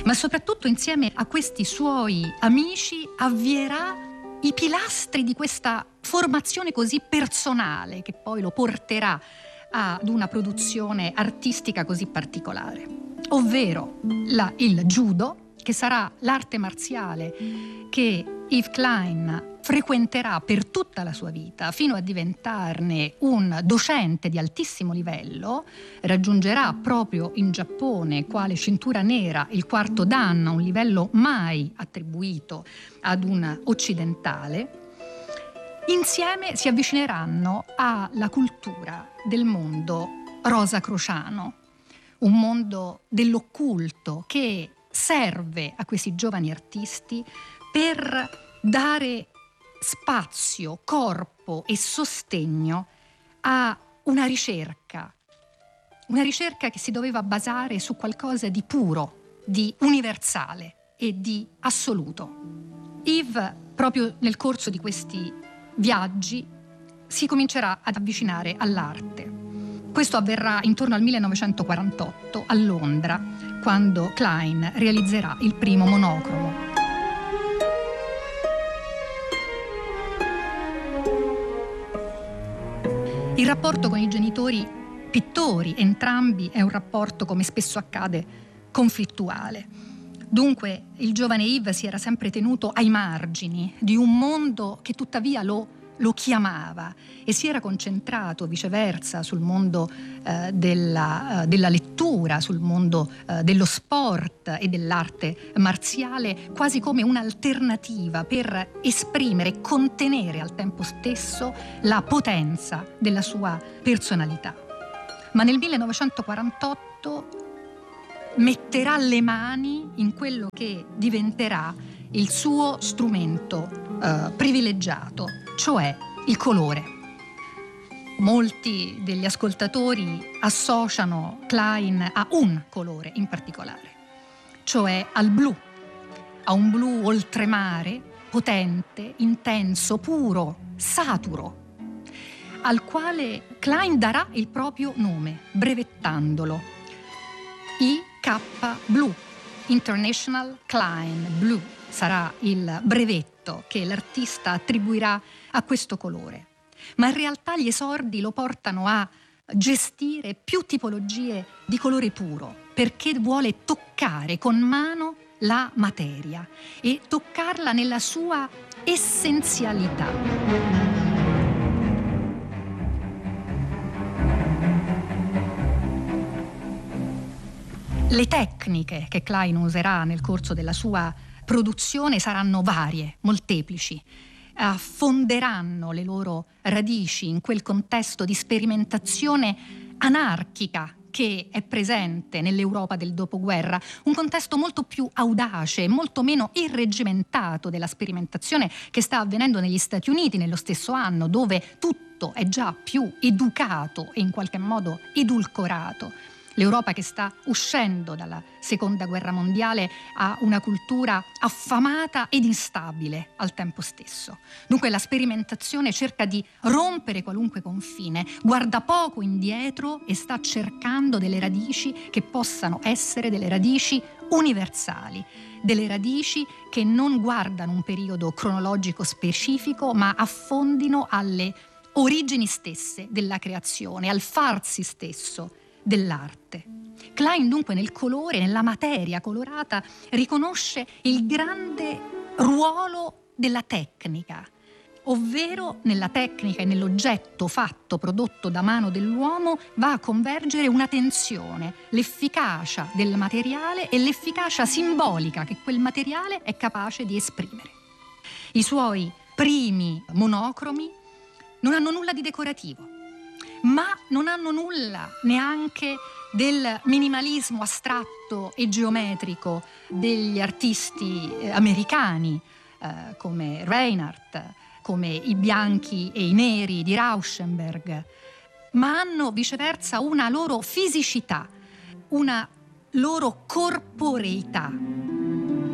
ma soprattutto insieme a questi suoi amici avvierà i pilastri di questa formazione così personale che poi lo porterà ad una produzione artistica così particolare, ovvero il judo, che sarà l'arte marziale che Yves Klein frequenterà per tutta la sua vita fino a diventarne un docente di altissimo livello. Raggiungerà proprio in Giappone quale cintura nera il quarto dan, un livello mai attribuito ad un occidentale. Insieme si avvicineranno alla cultura del mondo rosacrociano, un mondo dell'occulto che serve a questi giovani artisti per dare spazio, corpo e sostegno a una ricerca che si doveva basare su qualcosa di puro, di universale e di assoluto. Yves, proprio nel corso di questi viaggi, si comincerà ad avvicinare all'arte. Questo avverrà intorno al 1948 a Londra, quando Klein realizzerà il primo monocromo. Il rapporto con i genitori pittori, entrambi, è un rapporto, come spesso accade, conflittuale. Dunque il giovane Yves si era sempre tenuto ai margini di un mondo che tuttavia lo chiamava, e si era concentrato viceversa sul mondo della lettura, sul mondo dello sport e dell'arte marziale, quasi come un'alternativa per esprimere e contenere al tempo stesso la potenza della sua personalità. Ma nel 1948 metterà le mani in quello che diventerà il suo strumento privilegiato, cioè il colore. Molti degli ascoltatori associano Klein a un colore in particolare, cioè al blu, a un blu oltremare, potente, intenso, puro, saturo, al quale Klein darà il proprio nome, brevettandolo. IK Blue, International Klein Blue, sarà il brevetto che l'artista attribuirà a questo colore. Ma in realtà gli esordi lo portano a gestire più tipologie di colore puro, perché vuole toccare con mano la materia e toccarla nella sua essenzialità. Le tecniche che Klein userà nel corso della sua produzione saranno varie, molteplici. Affonderanno le loro radici in quel contesto di sperimentazione anarchica che è presente nell'Europa del dopoguerra, un contesto molto più audace, molto meno irreggimentato della sperimentazione che sta avvenendo negli Stati Uniti nello stesso anno, dove tutto è già più educato e in qualche modo edulcorato. L'Europa che sta uscendo dalla Seconda Guerra Mondiale ha una cultura affamata ed instabile al tempo stesso. Dunque la sperimentazione cerca di rompere qualunque confine, guarda poco indietro e sta cercando delle radici che possano essere delle radici universali, delle radici che non guardano un periodo cronologico specifico, ma affondino alle origini stesse della creazione, al farsi stesso dell'arte. Klein dunque nel colore, nella materia colorata, riconosce il grande ruolo della tecnica, ovvero nella tecnica e nell'oggetto fatto, prodotto da mano dell'uomo, va a convergere una tensione, l'efficacia del materiale e l'efficacia simbolica che quel materiale è capace di esprimere. I suoi primi monocromi non hanno nulla di decorativo, ma non hanno nulla neanche del minimalismo astratto e geometrico degli artisti americani come Reinhardt, come i bianchi e i neri di Rauschenberg, ma hanno viceversa una loro fisicità, una loro corporeità